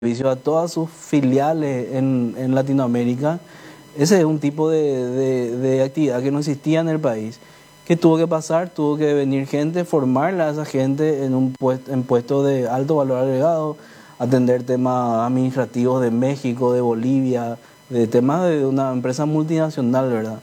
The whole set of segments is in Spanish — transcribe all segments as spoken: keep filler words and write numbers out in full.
servicio a todas sus filiales en, en Latinoamérica. Ese es un tipo de, de, de actividad que no existía en el país, que tuvo que pasar, tuvo que venir gente, formarla a esa gente en un puesto, en puestos de alto valor agregado, atender temas administrativos de México, de Bolivia, de temas de una empresa multinacional, ¿verdad?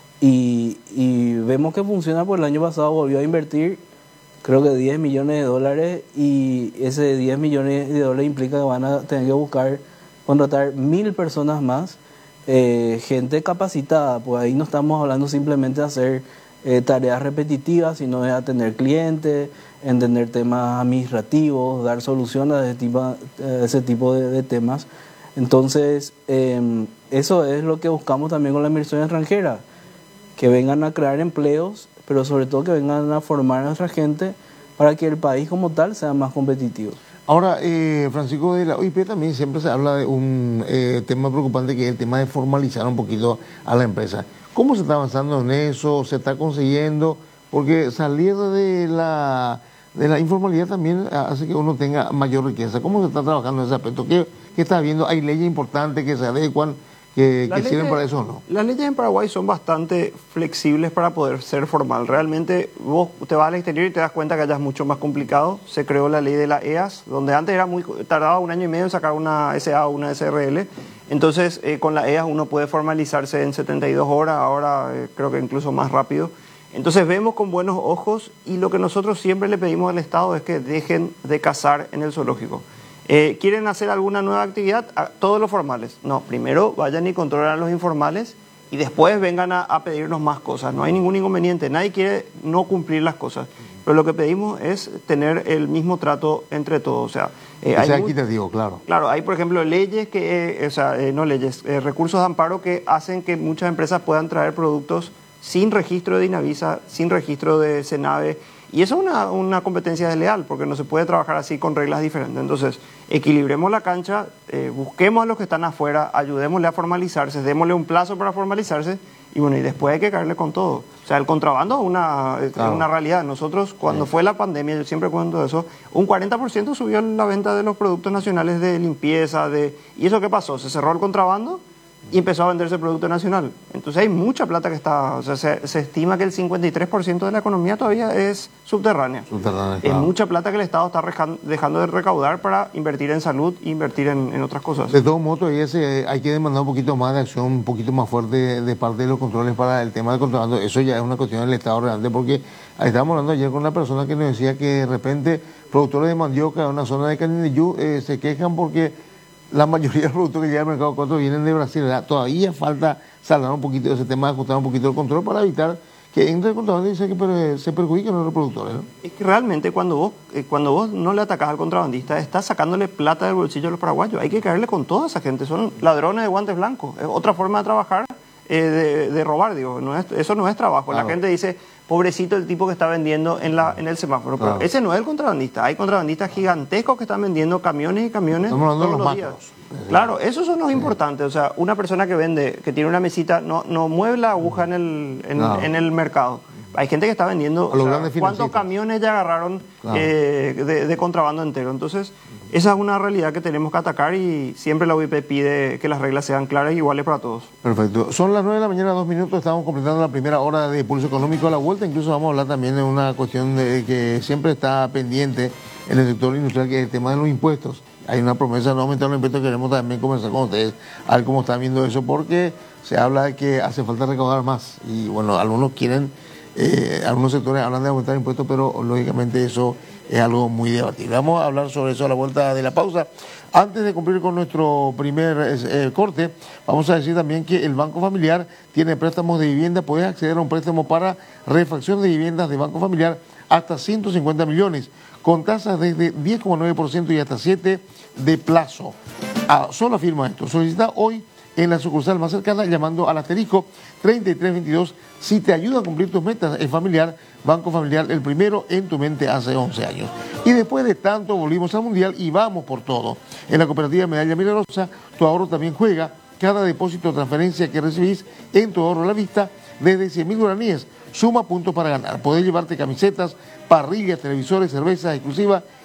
Y, y vemos que funciona, porque el año pasado volvió a invertir creo que diez millones de dólares, y ese diez millones de dólares implica que van a tener que buscar contratar mil personas más, eh, gente capacitada. Pues ahí no estamos hablando simplemente de hacer eh, tareas repetitivas, sino de atender clientes, entender temas administrativos, dar soluciones a ese tipo, a ese tipo de, de temas. Entonces, eh, eso es lo que buscamos también con la inversión extranjera, que vengan a crear empleos, pero sobre todo que vengan a formar a nuestra gente para que el país como tal sea más competitivo. Ahora, eh, Francisco, de la O I P también siempre se habla de un eh, tema preocupante, que es el tema de formalizar un poquito a la empresa. ¿Cómo se está avanzando en eso? ¿Se está consiguiendo? Porque salir de la, de la informalidad también hace que uno tenga mayor riqueza. ¿Cómo se está trabajando en ese aspecto? ¿Qué, qué está viendo? ¿Hay leyes importantes que se adecuan, que, que sirven para eso o no? Las leyes en Paraguay son bastante flexibles para poder ser formal. Realmente vos te vas al exterior y te das cuenta que allá es mucho más complicado. Se creó la ley de la E A S, donde antes era muy tardaba un año y medio en sacar una S A o una S R L. Entonces, eh, con la E A S uno puede formalizarse en setenta y dos horas, ahora eh, creo que incluso más rápido. Entonces vemos con buenos ojos, y lo que nosotros siempre le pedimos al Estado es que dejen de cazar en el zoológico. Eh, ¿Quieren hacer alguna nueva actividad? A, todos los formales. No, primero vayan y controlen a los informales y después vengan a, a pedirnos más cosas. No hay ningún inconveniente, nadie quiere no cumplir las cosas. Pero lo que pedimos es tener el mismo trato entre todos. O sea, eh, hay aquí te digo, claro. Claro, hay por ejemplo leyes que, eh, o sea, eh, no leyes, eh, recursos de amparo que hacen que muchas empresas puedan traer productos sin registro de INAVISA, sin registro de SENAVE. Y eso es una, una competencia desleal, porque no se puede trabajar así con reglas diferentes. Entonces, equilibremos la cancha, eh, busquemos a los que están afuera, ayudémosle a formalizarse, démosle un plazo para formalizarse, y bueno, y después hay que caerle con todo. O sea, el contrabando es una, claro. es una realidad. Nosotros, cuando sí. fue la pandemia, yo siempre cuento eso, un cuarenta por ciento subió la venta de los productos nacionales de limpieza, de ¿y eso qué pasó? Se cerró el contrabando y empezó a venderse el producto nacional. Entonces hay mucha plata que está, o sea, se, se estima que el cincuenta y tres por ciento de la economía todavía es subterránea. Subterránea, claro. Es mucha plata que el Estado está rejando, dejando de recaudar para invertir en salud e invertir en, en otras cosas. De todos modos, ese, hay que demandar un poquito más de acción, un poquito más fuerte de, de parte de los controles para el tema del contrabando. Eso ya es una cuestión del Estado realmente, porque estábamos hablando ayer con una persona que nos decía que de repente productores de mandioca en una zona de Canindeyú eh, se quejan porque la mayoría de los productos que llegan al mercado cuatro vienen de Brasil, ¿verdad? Todavía falta saldar un poquito de ese tema, ajustar un poquito el control para evitar que entre el contrabando y se, que se perjudiquen los productores, ¿no? Es que realmente cuando vos, eh, cuando vos no le atacás al contrabandista, estás sacándole plata del bolsillo a los paraguayos. Hay que caerle con toda esa gente, son ladrones de guantes blancos. Es otra forma de trabajar, eh, de, de robar, digo. No es, eso no es trabajo. Claro. La gente dice, pobrecito el tipo que está vendiendo en, la, en el semáforo. Claro. Pero ese no es el contrabandista. Hay contrabandistas gigantescos que están vendiendo camiones y camiones todos los, los días. Claro, esos son los sí. importantes. O sea, una persona que vende, que tiene una mesita, no, no mueve la aguja en el, en, no. en el mercado. Hay gente que está vendiendo, o sea, ¿cuántos camiones ya agarraron claro. eh, de, de contrabando entero? Entonces, esa es una realidad que tenemos que atacar, y siempre la O I P pide que las reglas sean claras y iguales para todos. Perfecto. Son las nueve de la mañana, dos minutos, estamos completando la primera hora de Pulso Económico a la vuelta. Incluso vamos a hablar también de una cuestión de, que siempre está pendiente en el sector industrial, que es el tema de los impuestos. Hay una promesa de no aumentar los impuestos, queremos también conversar con ustedes, a ver cómo están viendo eso, porque se habla de que hace falta recaudar más. Y bueno, algunos quieren... Eh, algunos sectores hablan de aumentar impuestos, pero lógicamente eso es algo muy debatible. Vamos a hablar sobre eso a la vuelta de la pausa. Antes de cumplir con nuestro primer eh, corte, vamos a decir también que el Banco Familiar tiene préstamos de vivienda. Puedes acceder a un préstamo para refacción de viviendas de Banco Familiar hasta ciento cincuenta millones, con tasas desde diez coma nueve por ciento y hasta siete por ciento de plazo. Ah, solo afirma esto. Solicita hoy en la sucursal más cercana llamando al asterisco treinta y tres veintidós si te ayuda a cumplir tus metas. El Familiar, Banco Familiar, el primero en tu mente hace once años. Y después de tanto volvimos al Mundial y vamos por todo. En la cooperativa Medalla Milagrosa, tu ahorro también juega. Cada depósito o transferencia que recibís en tu ahorro a la vista, desde cien mil guaraníes, suma puntos para ganar. Podés llevarte camisetas, parrillas, televisores, cervezas exclusivas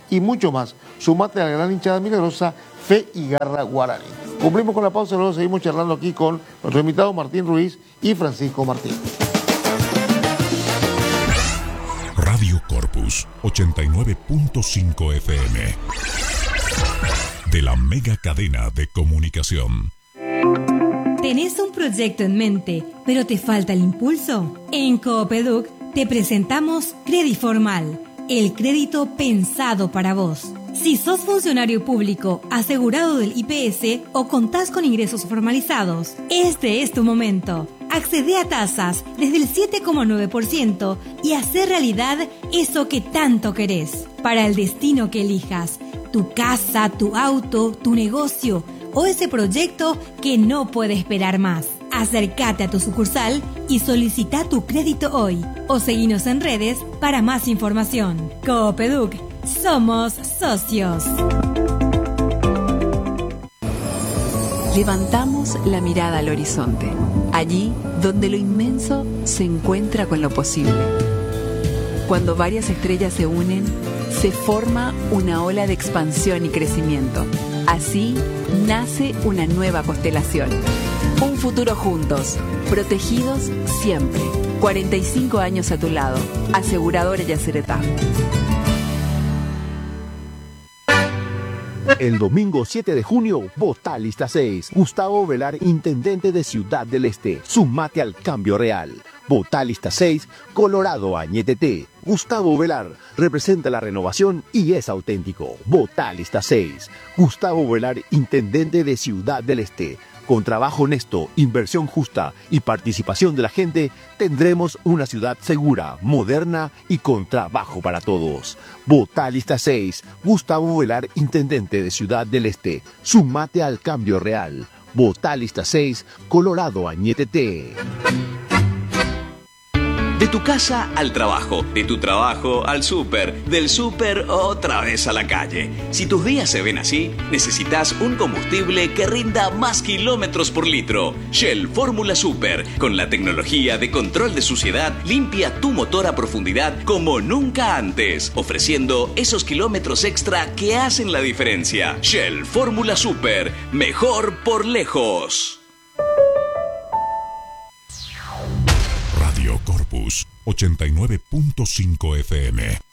y mucho más. Sumate a la gran hinchada milagrosa Fe y Garra Guaraní. Cumplimos con la pausa, luego seguimos charlando aquí con nuestros invitados Martín Ruiz y Francisco Martín. Radio Corpus ochenta y nueve punto cinco F M de la mega cadena de comunicación. ¿Tenés un proyecto en mente, pero te falta el impulso? En Coopeduc te presentamos Crediformal, el crédito pensado para vos. Si sos funcionario público, asegurado del I P S o contás con ingresos formalizados, este es tu momento. Accede a tasas desde el siete coma nueve por ciento y hacer realidad eso que tanto querés. Para el destino que elijas, tu casa, tu auto, tu negocio o ese proyecto que no puede esperar más. Acércate a tu sucursal y solicita tu crédito hoy. O seguinos en redes para más información. Coopeduc, somos socios. Levantamos la mirada al horizonte, allí donde lo inmenso se encuentra con lo posible. Cuando varias estrellas se unen, se forma una ola de expansión y crecimiento. Así nace una nueva constelación. Un futuro juntos, protegidos siempre. cuarenta y cinco años a tu lado. Aseguradora Yacyretá. El domingo siete de junio, vota lista seis. Gustavo Velar, intendente de Ciudad del Este. Sumate al cambio real. Vota lista seis, Colorado Añetete. Gustavo Velar representa la renovación y es auténtico. Vota lista seis. Gustavo Velar, intendente de Ciudad del Este. Con trabajo honesto, inversión justa y participación de la gente, tendremos una ciudad segura, moderna y con trabajo para todos. Vota lista seis. Gustavo Velar, intendente de Ciudad del Este. Sumate al cambio real. Vota lista seis, Colorado Añetete. De tu casa al trabajo, de tu trabajo al súper, del súper otra vez a la calle. Si tus días se ven así, necesitas un combustible que rinda más kilómetros por litro. Shell Fórmula Super, con la tecnología de control de suciedad, limpia tu motor a profundidad como nunca antes, ofreciendo esos kilómetros extra que hacen la diferencia. Shell Fórmula Super, mejor por lejos. Radio Corpus ochenta y nueve punto cinco F M